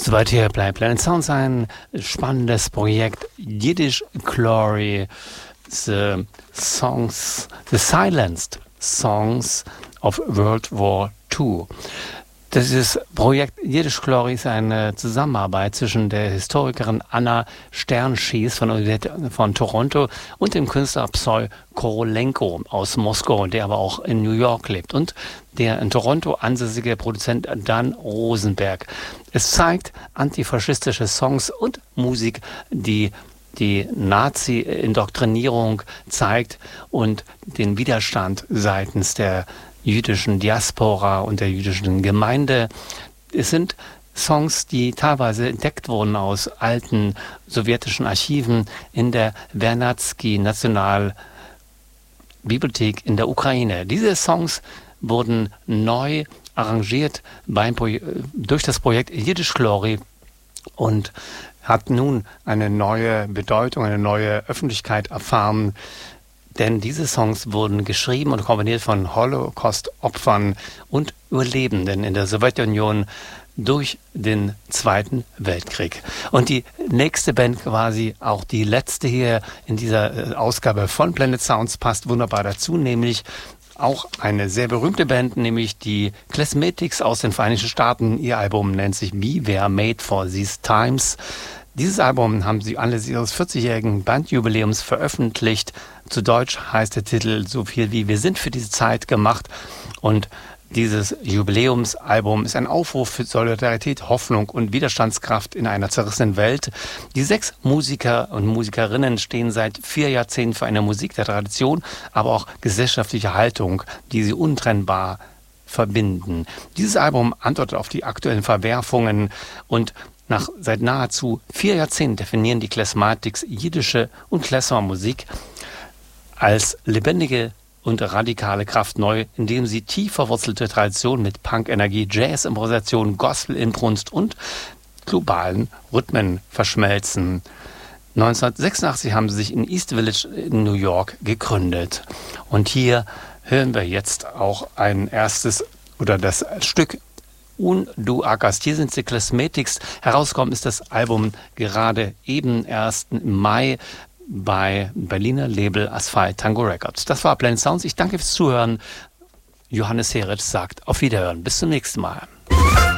Soweit hier bleibt Planet Sounds, ein spannendes Projekt. Yiddish Glory, the silenced songs of World War II. Dieses Projekt Yiddish Glory ist eine Zusammenarbeit zwischen der Historikerin Anna Sternschies von Toronto und dem Künstler Psy Korolenko aus Moskau, der aber auch in New York lebt, und der in Toronto ansässige Produzent Dan Rosenberg. Es zeigt antifaschistische Songs und Musik, die die Nazi-Indoktrinierung zeigt und den Widerstand seitens der jüdischen Diaspora und der jüdischen Gemeinde. Es sind Songs, die teilweise entdeckt wurden aus alten sowjetischen Archiven in der Vernadsky-Nationalbibliothek in der Ukraine. Diese Songs wurden neu arrangiert durch das Projekt Yiddish Glory und hat nun eine neue Bedeutung, eine neue Öffentlichkeit erfahren. Denn diese Songs wurden geschrieben und komponiert von Holocaust-Opfern und Überlebenden in der Sowjetunion durch den Zweiten Weltkrieg. Und die nächste Band, quasi auch die letzte hier in dieser Ausgabe von Planet Sounds, passt wunderbar dazu, nämlich auch eine sehr berühmte Band, nämlich die Klezmetics aus den Vereinigten Staaten. Ihr Album nennt sich We Were Made for These Times. Dieses Album haben sie anlässlich ihres 40-jährigen Bandjubiläums veröffentlicht. Zu Deutsch heißt der Titel so viel wie Wir sind für diese Zeit gemacht. Und dieses Jubiläumsalbum ist ein Aufruf für Solidarität, Hoffnung und Widerstandskraft in einer zerrissenen Welt. Die 6 Musiker und Musikerinnen stehen seit 4 Jahrzehnten für eine Musik der Tradition, aber auch gesellschaftliche Haltung, die sie untrennbar verbinden. Dieses Album antwortet auf die aktuellen Verwerfungen und seit nahezu 4 Jahrzehnten definieren die Klezmatics jiddische und Klezmermusik als lebendige und radikale Kraft neu, indem sie tief verwurzelte Traditionen mit Punk-Energie, Jazz-Improvisation, Gospel-Inbrunst und globalen Rhythmen verschmelzen. 1986 haben sie sich in East Village in New York gegründet. Und hier hören wir jetzt auch das Stück Und du ackerst. Hier sind die Klezmetics. Herausgekommen ist das Album gerade eben erst im Mai bei Berliner Label Asphalt Tango Records. Das war Planet Sounds. Ich danke fürs Zuhören. Johannes Heritz sagt auf Wiederhören. Bis zum nächsten Mal.